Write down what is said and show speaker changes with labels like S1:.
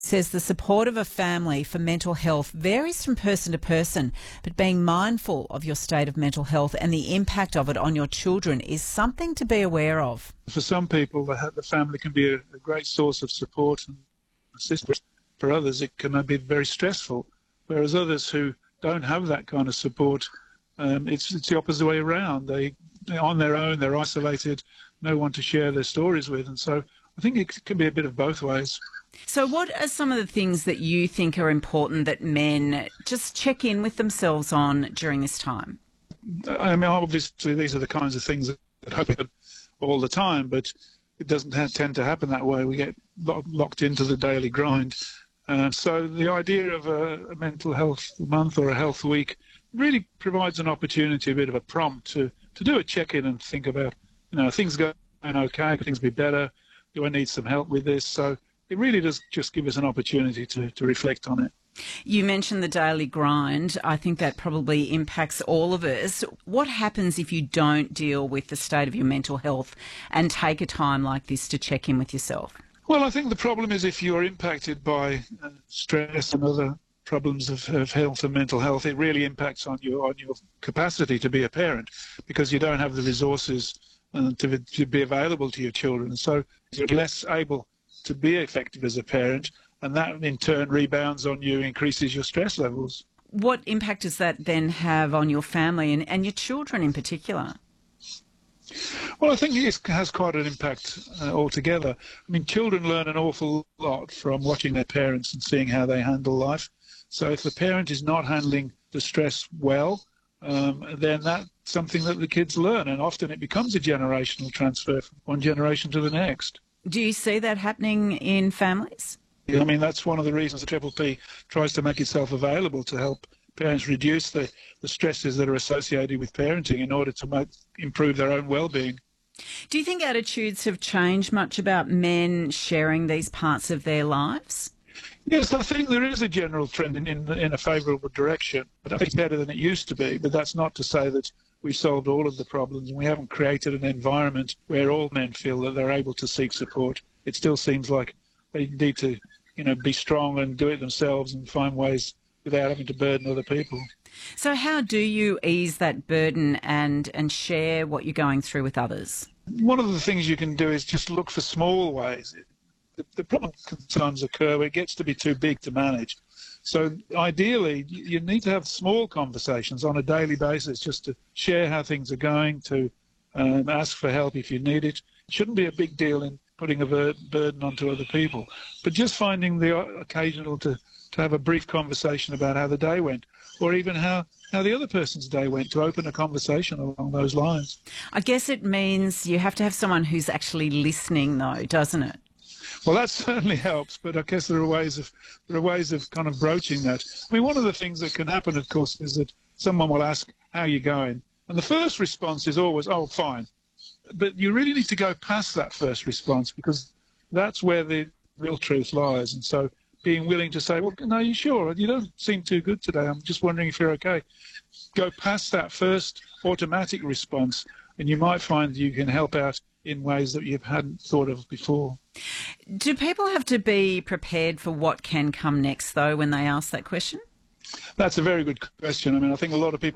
S1: Says the support of a family for mental health varies from person to person, but being mindful of your state of mental health and the impact of it on your children is something to be aware of.
S2: For some people, the family can be a great source of support and assistance. For others, it can be very stressful, whereas others who don't have that kind of support, it's the opposite way around. They're on their own, they're isolated, no one to share their stories with, and so I think it can be a bit of both ways.
S1: So what are some of the things that you think are important that men just check in with themselves on during this time?
S2: I mean, obviously, these are the kinds of things that happen all the time, but it doesn't tend to happen that way. We get locked into the daily grind. So the idea of a mental health month or a health week really provides an opportunity, a bit of a prompt to do a check-in and think about, are things going okay? Could things be better? Do I need some help with this? So it really does just give us an opportunity to reflect on it.
S1: You mentioned the daily grind. I think that probably impacts all of us. What happens if you don't deal with the state of your mental health and take a time like this to check in with yourself?
S2: Well, I think the problem is if you're impacted by stress and other problems of health and mental health, it really impacts on your capacity to be a parent, because you don't have the resources to be available to your children. So you're less able to be effective as a parent, and that in turn rebounds on you, increases your stress levels.
S1: What impact does that then have on your family and your children in particular?
S2: Well, I think it has quite an impact altogether. I mean, children learn an awful lot from watching their parents and seeing how they handle life. So if the parent is not handling the stress well, then that's something that the kids learn, and often it becomes a generational transfer from one generation to the next.
S1: Do you see that happening in families?
S2: I mean, that's one of the reasons the Triple P tries to make itself available to help parents reduce the stresses that are associated with parenting in order to improve their own well-being.
S1: Do you think attitudes have changed much about men sharing these parts of their lives?
S2: Yes, I think there is a general trend in a favourable direction, but I think it's better than it used to be. But that's not to say that we've solved all of the problems and we haven't created an environment where all men feel that they're able to seek support. It still seems like they need to, be strong and do it themselves and find ways without having to burden other people. So
S1: how do you ease that burden and share what you're going through with others?
S2: One of the things you can do is just look for small ways. The problem can sometimes occur where it gets to be too big to manage. So ideally, you need to have small conversations on a daily basis just to share how things are going, to ask for help if you need it. It shouldn't be a big deal in putting a burden onto other people, but just finding the occasional to have a brief conversation about how the day went, or even how the other person's day went, to open a conversation along those lines.
S1: I guess it means you have to have someone who's actually listening, though, doesn't it?
S2: Well, that certainly helps, but I guess there are ways of kind of broaching that. I mean, one of the things that can happen, of course, is that someone will ask, "How are you going?" And the first response is always, "Oh, fine." But you really need to go past that first response, because that's where the real truth lies. And so being willing to say, "Well, no, you sure? You don't seem too good today. I'm just wondering if you're okay." Go past that first automatic response, and you might find you can help out in ways that you hadn't thought of before.
S1: Do people have to be prepared for what can come next, though, when they ask that question?
S2: That's a very good question. I mean, I think a lot of people